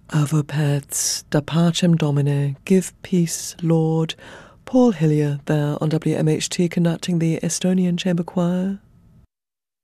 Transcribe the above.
Avo Pets, Da Pacem Domine, Give Peace, Lord. Paul Hillier there on WMHT conducting the Estonian Chamber Choir.